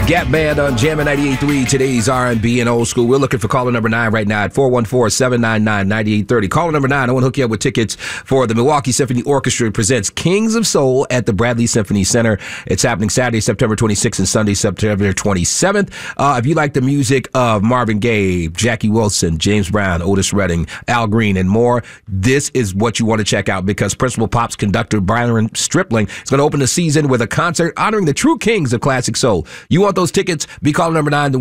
Gap Band on Jammin' 98.3, today's R&B and old school. We're looking for caller number 9 right now at 414-799-9830. Caller number 9, I want to hook you up with tickets for the Milwaukee Symphony Orchestra presents Kings of Soul at the Bradley Symphony Center. It's happening Saturday, September 26th and Sunday, September 27th. If you like the music of Marvin Gaye, Jackie Wilson, James Brown, Otis Redding, Al Green, and more, this is what you want to check out because Principal Pop's conductor Byron Stripling is going to open the season with a concert honoring the true kings of classic soul. You want those tickets? Be caller number 9.